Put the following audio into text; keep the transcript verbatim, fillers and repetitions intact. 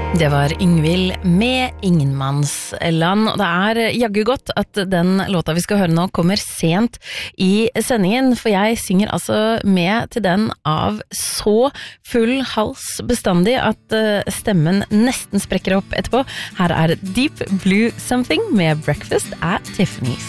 Det var Yngvild med Ingenmannsland, og det er jaggu godt at den låta vi skal høre nå kommer sent i sendingen, for jeg synger altså med til den av så full hals bestandig at stemmen nesten sprekker opp etterpå. Her er Deep Blue Something med Breakfast at Tiffany's.